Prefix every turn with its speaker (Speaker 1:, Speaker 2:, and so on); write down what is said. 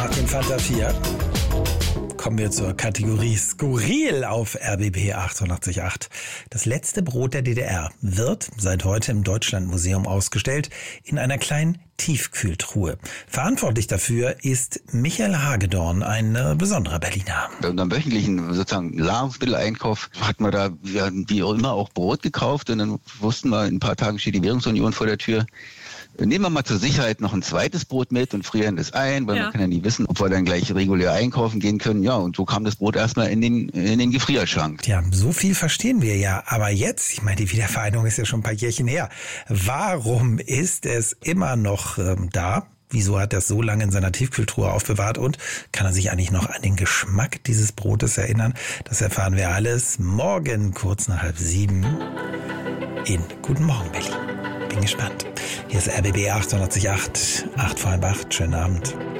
Speaker 1: nach den Fanta 4 kommen wir zur Kategorie Skurril auf RBB 888. Das letzte Brot der DDR wird seit heute im Deutschlandmuseum ausgestellt in einer kleinen Tiefkühltruhe. Verantwortlich dafür ist Michael Hagedorn, ein besonderer Berliner.
Speaker 2: Bei unserem wöchentlichen sozusagen Nahrungsmitteleinkauf hatten wir da wie auch immer auch Brot gekauft und dann wussten wir, in ein paar Tagen steht die Währungsunion vor der Tür. Nehmen wir mal zur Sicherheit noch ein zweites Brot mit und frieren das ein, weil man kann ja nie wissen, ob wir dann gleich regulär einkaufen gehen können. Ja, und so kam das Brot erstmal in den Gefrierschrank.
Speaker 1: Ja, so viel verstehen wir ja. Aber jetzt, ich meine, die Wiedervereinigung ist ja schon ein paar Jährchen her. Warum ist es immer noch da? Wieso hat er es so lange in seiner Tiefkühltruhe aufbewahrt und kann er sich eigentlich noch an den Geschmack dieses Brotes erinnern? Das erfahren wir alles morgen kurz nach 6:30 in Guten Morgen Berlin. Bin gespannt. Hier ist RBB 888, 8 vor halb 8. Schönen Abend.